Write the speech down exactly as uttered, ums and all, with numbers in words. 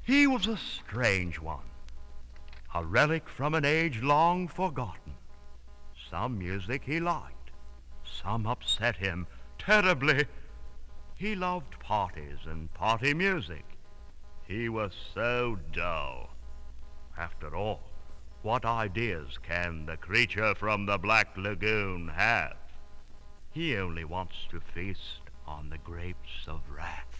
He was a strange one, a relic from an age long forgotten. Some music he liked, some upset him terribly. He loved parties and party music. He was so dull. After all, what ideas can the creature from the Black Lagoon have? He only wants to feast on the grapes of wrath.